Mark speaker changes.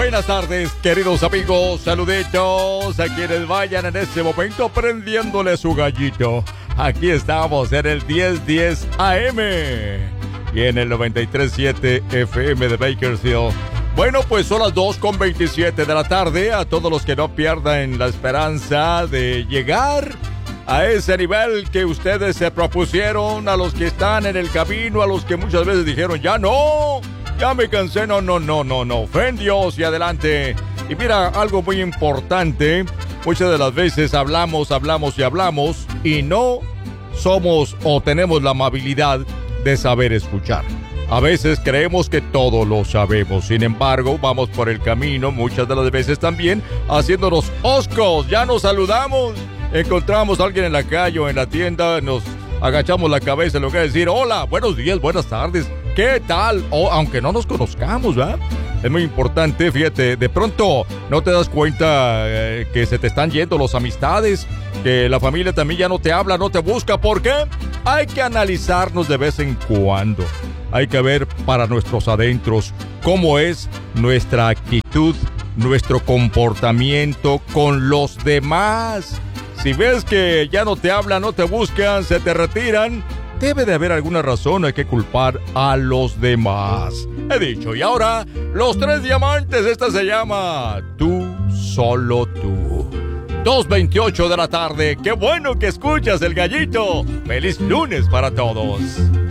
Speaker 1: Buenas tardes, queridos amigos, saluditos a quienes vayan en este momento prendiéndole su gallito. Aquí estamos en el 1010 AM y en el 93.7 FM de Bakersfield. Bueno, pues son las 2:27 de la tarde. A todos los que no pierdan la esperanza de llegar a ese nivel que ustedes se propusieron, a los que están en el camino, a los que muchas veces dijeron, ya no, ya me cansé, no, fe en Dios y adelante. Y mira, algo muy importante, muchas de las veces hablamos y no somos o tenemos la amabilidad de saber escuchar. A veces creemos que todo lo sabemos, sin embargo, vamos por el camino, muchas de las veces también, haciéndonos oscos, ya nos saludamos, encontramos a alguien en la calle o en la tienda, nos agachamos la cabeza en lugar de decir, hola, buenos días, buenas tardes, ¿qué tal? O aunque no nos conozcamos, ¿verdad? Es muy importante, fíjate, de pronto no te das cuenta que se te están yendo las amistades, que la familia también ya no te habla, no te busca. ¿Por qué? Hay que analizarnos de vez en cuando. Hay que ver para nuestros adentros cómo es nuestra actitud, nuestro comportamiento con los demás. Si ves que ya no te hablan, no te buscan, se te retiran, debe de haber alguna razón, hay que culpar a los demás. He dicho, y ahora, los 3 diamantes, esta se llama Tú, Solo Tú. 2:28 de la tarde, qué bueno que escuchas el gallito. ¡Feliz lunes para todos!